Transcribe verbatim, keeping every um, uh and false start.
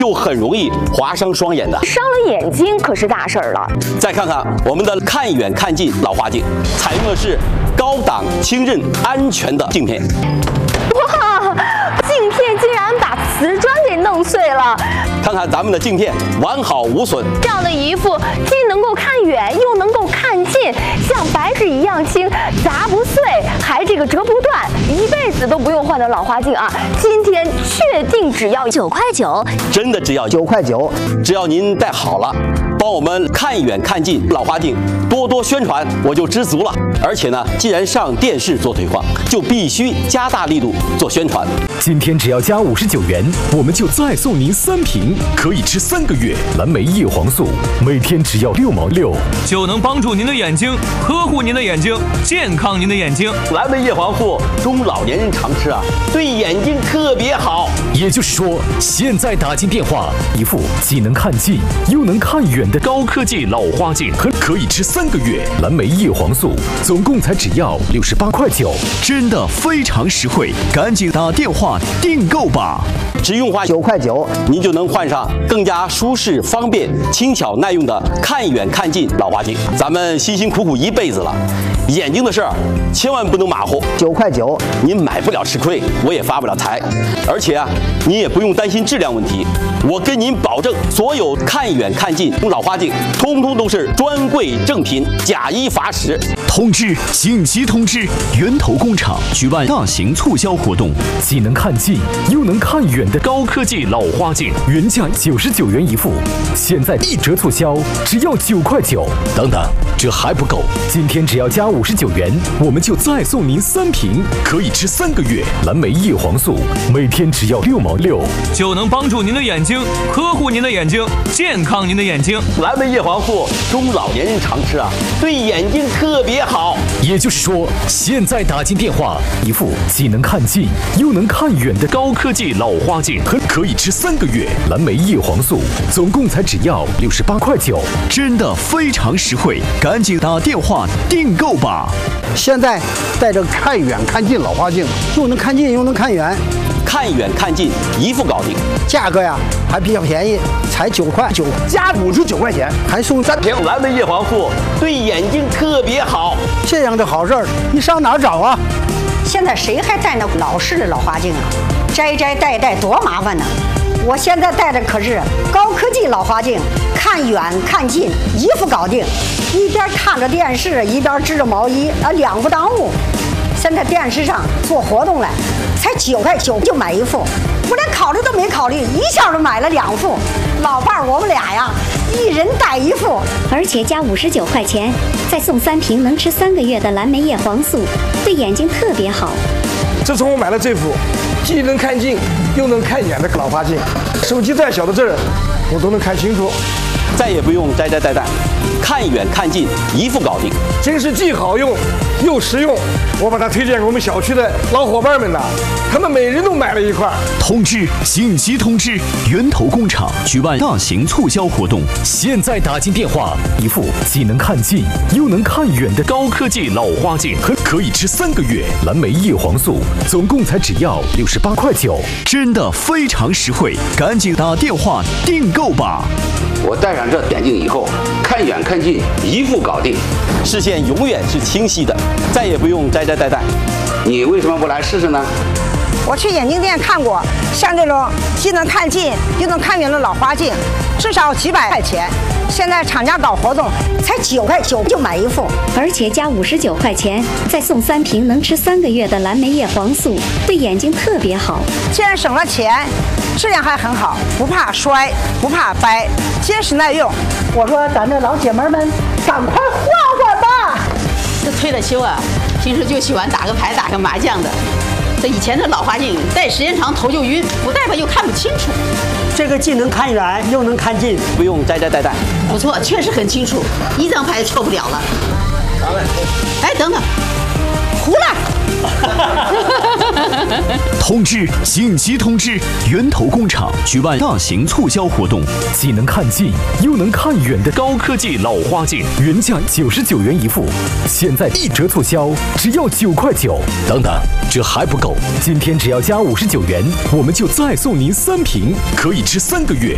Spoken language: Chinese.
又很容易划伤双眼的。 伤了眼睛可是大事儿了。 再看看我们的看远看近老花镜，采用的是高档、轻韧、安全的镜片。 哇，镜片竟然把瓷砖给弄碎了！ 看看咱们的镜片完好无损， 这样的一副既能够看远又能够看近，像白纸一样轻，砸不碎，还这个折不断，一辈子都不用换的老花镜啊！今天确定只要九块九， 真的只要九块九， 只要您戴好了，帮我们看远看近老花镜多多宣传，我就知足了。而且呢，既然上电视做推广，就必须加大力度做宣传。 今天只要加五十九元，我们就再送您三瓶，可以吃三个月蓝莓叶黄素，每天只要六毛六， 就能帮助您的眼睛，呵护您的眼睛，健康您的眼睛。 蓝莓叶黄素中老年人常吃啊，对眼睛特别好。 也就是说，现在打进电话，一副既能看近又能看远的高科技老花镜，可可以吃三个月蓝莓叶黄素，总共才只要六十八块九， 真的非常实惠，赶紧打电话订购吧！ 只用花九块九， 您就能换上更加舒适、方便、轻巧、耐用的看远看近老花镜。咱们辛辛苦苦一辈子了，眼睛的事儿千万不能马虎。 九块九， 您买不了吃亏，我也发不了财。而且啊，您也不用担心质量问题，我跟您保证，所有看远看近老花镜，通通都是专柜正品，假一罚十。 通知！紧急通知！源头工厂举办大型促销活动， 既能看近又能看远的高科技老花镜，原价九十九元一副，现在一折促销只要九块九。 等等，这还不够！ 今天只要加五十九元，我们就再送您三瓶， 可以吃三个月蓝莓叶黄素，每天只要六毛六， 就能帮助您的眼睛，呵护您的眼睛，健康您的眼睛。 蓝莓叶黄素中老年人常吃啊，对眼睛特别好。 也就是说，现在打进电话，一副既能看近又能看远的高科技老花镜， 可可以吃三个月蓝莓叶黄素，总共才只要六十八块九， 真的非常实惠，赶紧打电话订购吧！ 现在带着看远看近老花镜，又能看近又能看远， 看远看近一副搞定， 价格呀还比较便宜，才九块九，加五十九块钱，还送三瓶蓝莓叶黄素，对眼睛特别好。 这样的好事儿，你上哪儿找啊？ 现在谁还戴那老式的老花镜啊？摘摘戴戴多麻烦呢！我现在戴的可是高科技老花镜，看远看近一副搞定，一边看着电视一边织着毛衣啊，两不耽误。现在电视上做活动了，才九块九就买一副，我连考虑都没考虑，一下就买了两副。老伴儿我们俩呀，一人带一副， 而且加五十九块钱，再送三瓶能吃三个月的蓝莓叶黄素，对眼睛特别好。 自从我买了这副既能看近又能看远的老花镜，手机再小的字儿我都能看清楚， 再也不用摘摘戴戴，看远看近一副搞定， 真是既好用又实用。我把它推荐给我们小区的老伙伴们呢，他们每人都买了一块。 通知！紧急通知！源头工厂举办大型促销活动， 现在打进电话，一副既能看近又能看远的高科技老花镜， 可可以吃三个月蓝莓叶黄素，总共才只要六十八块九， 真的非常实惠，赶紧打电话订购吧！ 我戴上这眼镜以后，看远看近一副搞定，视线永远是清晰的，再也不用摘摘戴戴。你为什么不来试试呢？ 我去眼镜店看过，像这种既能看近又能看远的老花镜，至少几百块钱。现在厂家搞活动，才九块九就买一副， 而且加五十九块钱，再送三瓶能吃三个月的蓝莓叶黄素，对眼睛特别好。 既然省了钱，质量还很好，不怕摔，不怕掰，结实耐用。我说咱这老姐妹们，赶快换换吧！ 这退了休啊，平时就喜欢打个牌、打个麻将的。这以前的老花镜戴时间长头就晕，不戴吧又看不清楚。 这个既能看远又能看近， 不用摘摘戴戴。 不错，确实很清楚，一张牌错不了了。哎，等等，胡了！ 通知！紧急通知！源头工厂举办大型促销活动， 既能看近又能看远的高科技老花镜，原价九十九元一副，现在一折促销只要九块九。 等等，这还不够！ 今天只要加五十九元，我们就再送您三瓶， 可以吃三个月